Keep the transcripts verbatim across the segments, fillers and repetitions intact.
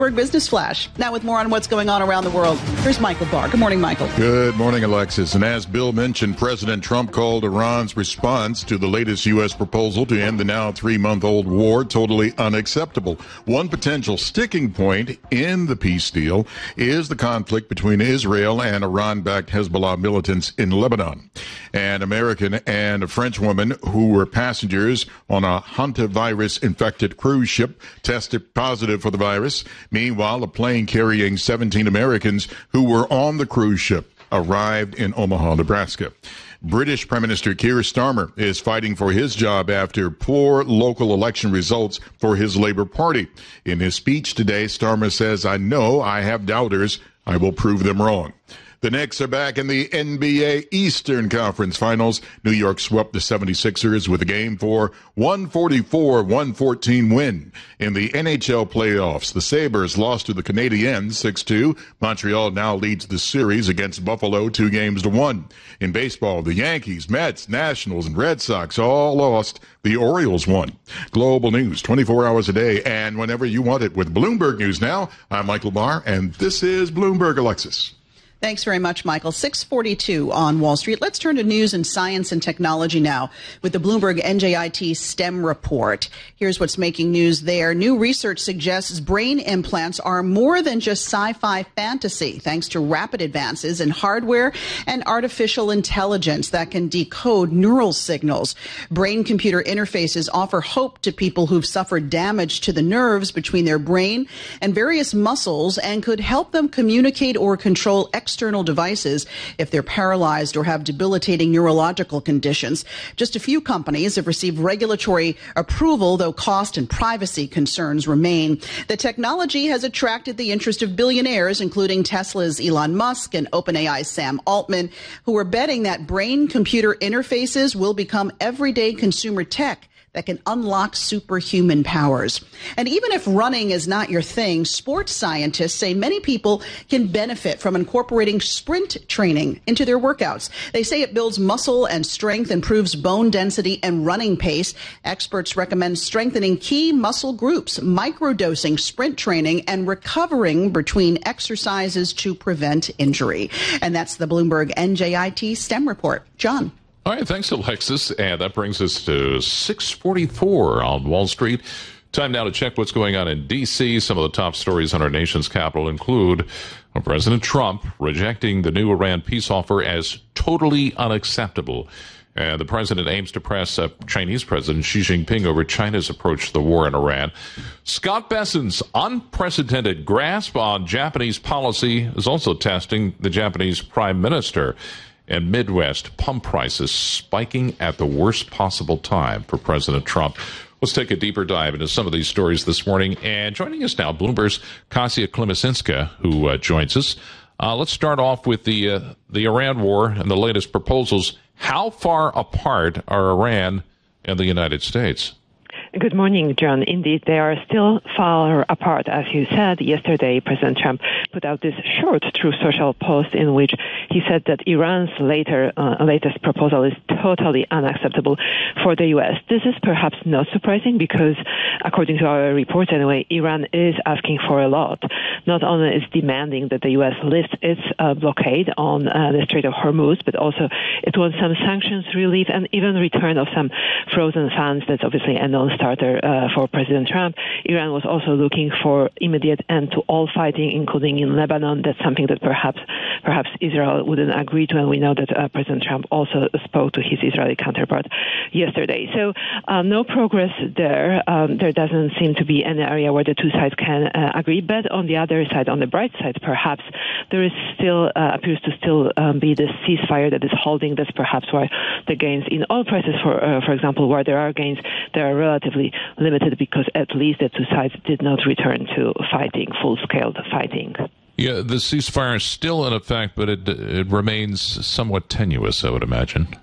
Bloomberg Business Flash. Now with more on what's going on around the world, here's Michael Barr. Good morning, Michael. Good morning, Alexis. And as Bill mentioned, President Trump called Iran's response to the latest U S proposal to end the now three-month-old war totally unacceptable. One potential sticking point in the peace deal is the conflict between Israel and Iran-backed Hezbollah militants in Lebanon. An American and a French woman who were passengers on a hantavirus-infected cruise ship tested positive for the virus. Meanwhile, a plane carrying seventeen Americans who were on the cruise ship arrived in Omaha, Nebraska. British Prime Minister Keir Starmer is fighting for his job after poor local election results for his Labour Party. In his speech today, Starmer says, "I know I have doubters. I will prove them wrong." The Knicks are back in the N B A Eastern Conference Finals. New York swept the seventy-sixers with a game four, one forty-four one fourteen win. In the N H L playoffs, the Sabres lost to the Canadiens six two. Montreal now leads the series against Buffalo two games to one. In baseball, the Yankees, Mets, Nationals, and Red Sox all lost. The Orioles won. Global news twenty-four hours a day and whenever you want it with Bloomberg News Now. I'm Michael Barr, and this is Bloomberg, Alexis. Thanks very much, Michael. six forty-two on Wall Street. Let's turn to news and science and technology now with the Bloomberg N J I T STEM report. Here's what's making news there. New research suggests brain implants are more than just sci-fi fantasy, thanks to rapid advances in hardware and artificial intelligence that can decode neural signals. Brain-computer interfaces offer hope to people who've suffered damage to the nerves between their brain and various muscles and could help them communicate or control exercise external devices if they're paralyzed or have debilitating neurological conditions. Just a few companies have received regulatory approval, though cost and privacy concerns remain. The technology has attracted the interest of billionaires, including Tesla's Elon Musk and OpenAI's Sam Altman, who are betting that brain-computer interfaces will become everyday consumer tech that can unlock superhuman powers. And even if running is not your thing, sports scientists say many people can benefit from incorporating sprint training into their workouts. They say it builds muscle and strength, improves bone density and running pace. Experts recommend strengthening key muscle groups, microdosing sprint training, and recovering between exercises to prevent injury. And that's the Bloomberg N J I T STEM report. John. All right, thanks, Alexis. And that brings us to six forty-four on Wall Street. Time now to check what's going on in D C. Some of the top stories on our nation's capital include President Trump rejecting the new Iran peace offer as totally unacceptable. And the president aims to press uh, Chinese President Xi Jinping over China's approach to the war in Iran. Scott Bessent's unprecedented grasp on Japanese policy is also testing the Japanese prime minister. And Midwest pump prices spiking at the worst possible time for President Trump. Let's take a deeper dive into some of these stories this morning. And joining us now, Bloomberg's Kasia Klimasinska, who uh, joins us. Uh, let's start off with the uh, the Iran war and the latest proposals. How far apart are Iran and the United States? Good morning, John. Indeed, they are still far apart. As you said, yesterday, President Trump put out this short Truth Social post in which he said that Iran's later, uh, latest proposal is totally unacceptable for the U S. This is perhaps not surprising because, according to our reports anyway, Iran is asking for a lot. Not only is demanding that the U S lift its uh, blockade on uh, the Strait of Hormuz, but also it wants some sanctions relief and even return of some frozen funds. That's obviously a non-starter uh, for President Trump. Iran was also looking for immediate end to all fighting, including in Lebanon. That's something that perhaps perhaps Israel wouldn't agree to, and we know that uh, President Trump also spoke to his Israeli counterpart yesterday. So uh, no progress there. Um, there doesn't seem to be any area where the two sides can uh, agree. But on the other side, on the bright side, perhaps there is still uh, appears to still um, be this ceasefire that is holding. That's perhaps why the gains in oil prices, for uh, for example, where there are gains, they are relatively limited because at least the two sides did not return to fighting, full-scale fighting. Yeah, the ceasefire is still in effect, but it it remains somewhat tenuous, I would imagine.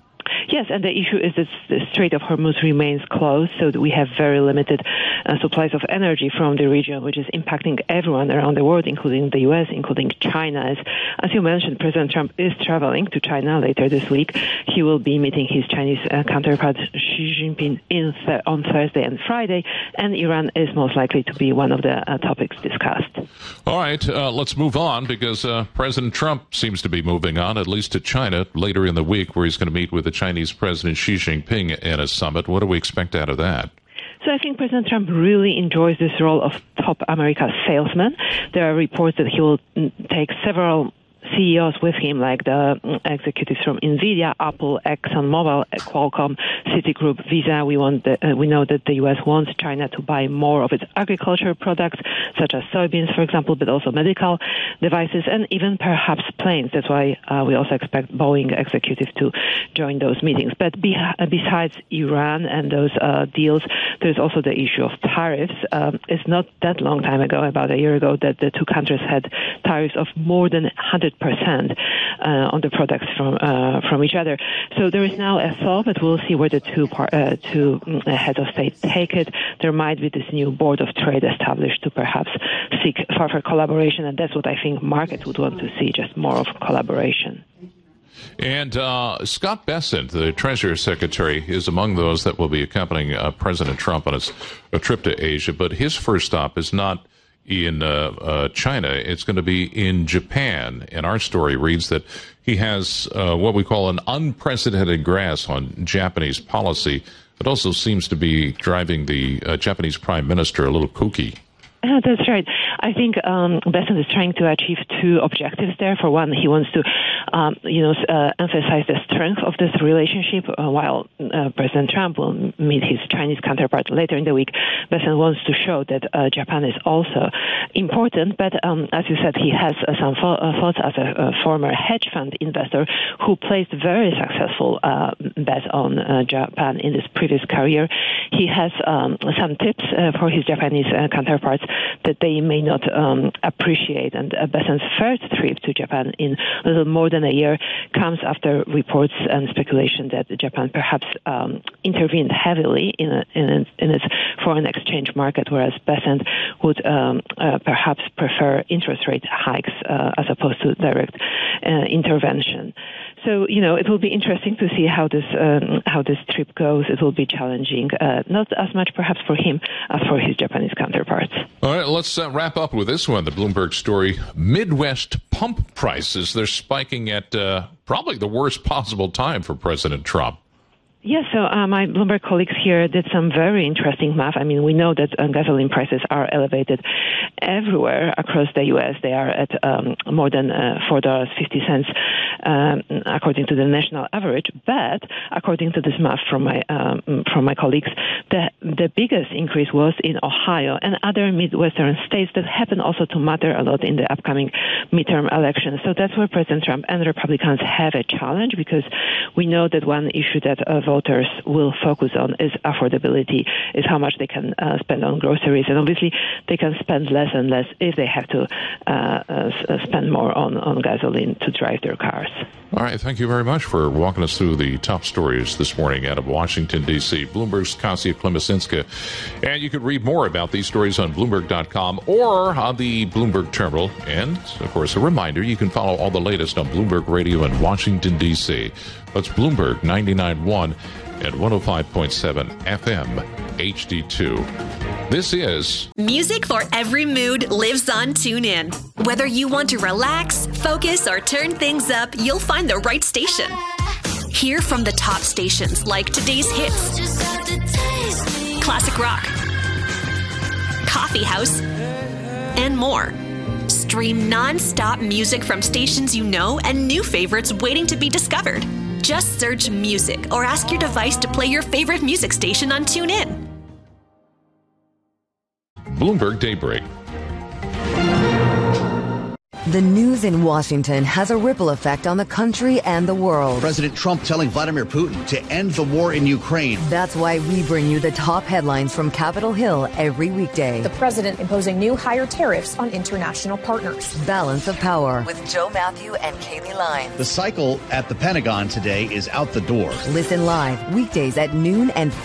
Yes, and the issue is that the Strait of Hormuz remains closed, so that we have very limited uh, supplies of energy from the region, which is impacting everyone around the world, including the U S, including China. As, as you mentioned, President Trump is traveling to China later this week. He will be meeting his Chinese uh, counterpart Xi Jinping in th- on Thursday and Friday, and Iran is most likely to be one of the uh, topics discussed. All right, uh, let's move on, because uh, President Trump seems to be moving on, at least to China, later in the week, where he's going to meet with the Chinese President Xi Jinping in a summit. What do we expect out of that? So I think President Trump really enjoys this role of top America salesman. There are reports that he will take several C E Os with him, like the executives from NVIDIA, Apple, ExxonMobil, Qualcomm, Citigroup, Visa. We want the, uh, we know that the U S wants China to buy more of its agricultural products, such as soybeans, for example, but also medical devices and even perhaps planes. That's why uh, we also expect Boeing executives to join those meetings. But be- besides Iran and those uh, deals, there's also the issue of tariffs. Um, it's not that long time ago, about a year ago, that the two countries had tariffs of more than one hundred percent uh, on the products from uh, from each other. So there is now a thaw, but we'll see where the two par- uh, two heads of state take it. There might be this new board of trade established to perhaps seek further collaboration, and that's what I think markets would want to see, just more of collaboration. And uh, Scott Bessent, the Treasury Secretary, is among those that will be accompanying uh, President Trump on his a trip to Asia, but his first stop is not in uh, uh, China. It's going to be in Japan. And our story reads that he has uh, what we call an unprecedented grasp on Japanese policy. It also seems to be driving the uh, Japanese Prime Minister a little kooky. Yeah, that's right. I think um, Bessent is trying to achieve two objectives there. For one, he wants to, um, you know, uh, emphasize the strength of this relationship. Uh, while uh, President Trump will meet his Chinese counterpart later in the week, Bessent wants to show that uh, Japan is also important. But um, as you said, he has uh, some fo- uh, thoughts as a, a former hedge fund investor who placed very successful uh, bets on uh, Japan in his previous career. He has um, some tips uh, for his Japanese uh, counterparts that they may not um, appreciate. And uh, Bessent's first trip to Japan in a little more than a year comes after reports and speculation that Japan perhaps um, intervened heavily in, a, in, a, in its foreign exchange market, whereas Bessent would um, uh, perhaps prefer interest rate hikes uh, as opposed to direct uh, intervention. So, you know, it will be interesting to see how this um, how this trip goes. It will be challenging, uh, not as much perhaps for him as for his Japanese counterparts. All right, let's uh, wrap up with this one, the Bloomberg story. Midwest pump prices, they're spiking at uh, probably the worst possible time for President Trump. Yes, so uh, my Bloomberg colleagues here did some very interesting math. I mean, we know that uh, gasoline prices are elevated everywhere across the U S. They are at um, more than uh, four dollars and fifty cents um, according to the national average. But according to this math from my um, from my colleagues, the the biggest increase was in Ohio and other Midwestern states that happen also to matter a lot in the upcoming midterm elections. So that's where President Trump and Republicans have a challenge, because we know that one issue that uh, voters will focus on is affordability, is how much they can uh, spend on groceries. And obviously, they can spend less and less if they have to uh, uh, spend more on, on gasoline to drive their cars. All right. Thank you very much for walking us through the top stories this morning out of Washington, D C. Bloomberg's Kasia Klimasinska. And you can read more about these stories on Bloomberg dot com or on the Bloomberg terminal. And, of course, a reminder, you can follow all the latest on Bloomberg Radio in Washington, D C. That's Bloomberg ninety-nine point one and one oh five point seven F M H D two. This is Music for every mood lives on TuneIn. Whether you want to relax, focus, or turn things up, you'll find the right station. Hear from the top stations like today's hits, classic rock, coffee house, and more. Stream non-stop music from stations you know and new favorites waiting to be discovered. Just search music or ask your device to play your favorite music station on TuneIn. Bloomberg Daybreak. The news in Washington has a ripple effect on the country and the world. President Trump telling Vladimir Putin to end the war in Ukraine. That's why we bring you the top headlines from Capitol Hill every weekday. The president imposing new higher tariffs on international partners. Balance of Power with Joe Matthew and Kaylee Lyons. The cycle at the Pentagon today is out the door. Listen live weekdays at noon and